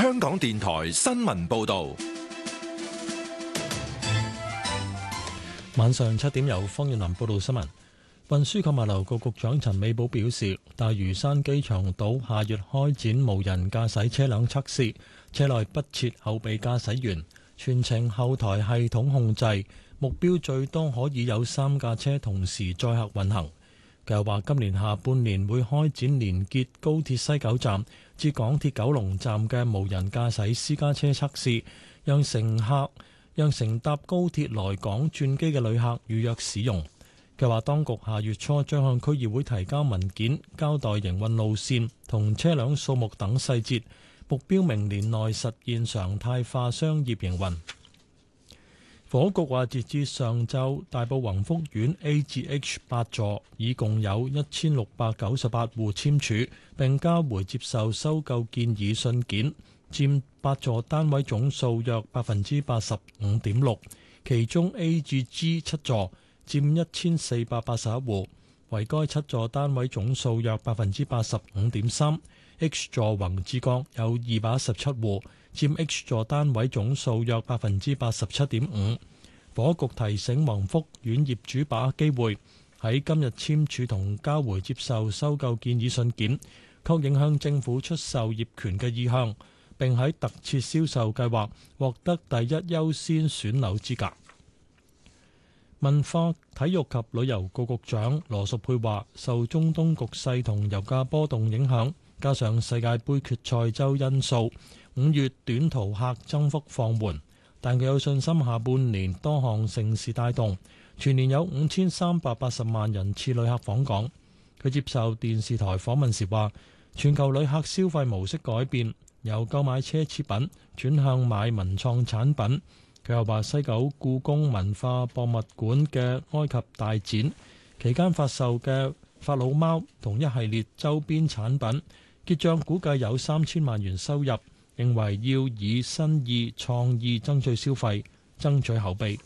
香港電台新聞報道。 晚上7點由方遠林報道新聞。運輸及物流局局長陳美寶表示，大嶼山機場島下月開展無人駕駛車輛測試，車內不設後備駕駛員，全程後台系統控制，目標最多可以有3架車同時載客運行。佢又話，今年下半年會開展連結高鐵西九站至港鐵九龍站嘅無人駕駛私家車測試，讓乘搭高鐵來港轉機嘅旅客預約使用。佢話，當局下月初將向區議會提交文件，交代營運路線同車輛數目等細節，目標明年內實現常態化商業營運。房屋局話，截至上晝，大埔宏福苑 A 至 H 8座已共有1698戶簽署並交回接受收購建議信件，佔8座單位總數約 85.6%， 其中 A 至 G 7座佔1481戶，為該7座單位總數約 85.3%。 H 座宏志閣有217戶，佔 H 座單位總數約 87.5%。房屋局提醒宏福苑業主把握機會，喺今日簽署同交回接受收購建議信件，確認向政府出售業權嘅意向，並喺特設銷售計劃獲得第一優先選樓資格。文化體育及旅遊局局長羅淑佩話，受中東局勢同油價波動影響，加上世界盃決賽周因素，5月短途客增幅放緩，但佢有信心下半年多項盛事帶動，全年有5380萬人次旅客訪港。佢接受電視台訪問時話，全球旅客消費模式改變，由購買奢侈品轉向買文創產品。佢又話，西九故宮文化博物館嘅埃及大展期間發售嘅法老貓同一系列周邊產品結帳，估計有3000萬元收入，認為要以新意創意爭取消費，爭取口碑。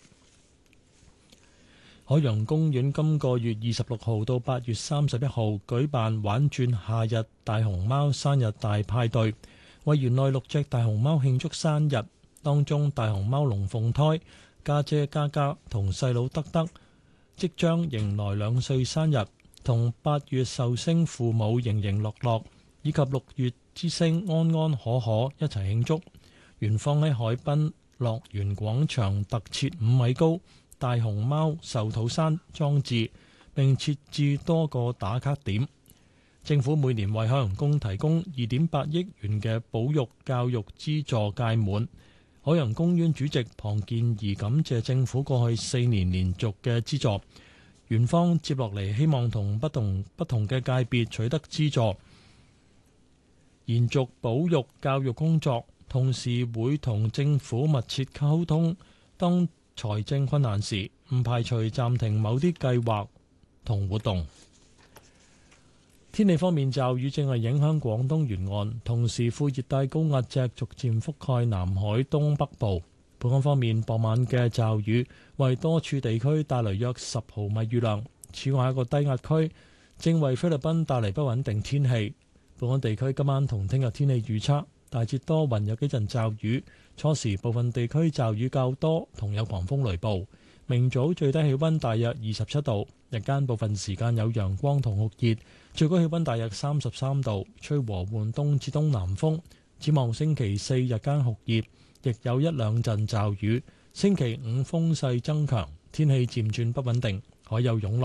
海洋公園今個月26號到8月31號舉辦玩轉夏日大熊貓生日大派對，為園內6隻大熊貓慶祝生日。當中大熊貓龍鳳胎、家姐嘉嘉同細佬德德即將迎來2歲生日，同8月壽星父母盈盈樂樂以及6月之星安安可可一齊慶祝。園方喺海濱樂園廣場特設5米高大熊貓壽桃山裝置，並設置多個打卡點。政府每年為海洋公園提供2.8億元嘅保育教育資助屆滿。海洋公園主席龐建貽感謝政府過去4年連續嘅資助，園方接落嚟希望同不同嘅界別取得資助，延續保育教育工作，同時會同政府密切溝通，當財政困難時，唔排除暫停某啲計劃同活動。天氣方面，驟雨正係影響廣東沿岸，同時副熱帶高壓脊逐漸覆蓋南海東北部。本港方面，傍晚嘅驟雨為多處地區帶來約10毫米雨量。此外，一個低壓區正為菲律賓帶嚟不穩定天氣。本港地區今晚同聽日天氣預測大致多雲，有幾陣驟雨，初時部分地區驟雨較多，同有狂風雷暴。明早最低氣溫大約27度，日間部分時間有陽光同酷熱，最高氣溫大約33度，吹和緩東至東南風。展望星期4日間酷熱，亦有一兩陣驟雨。星期5風勢增強，天氣漸轉不穩定，海有湧浪。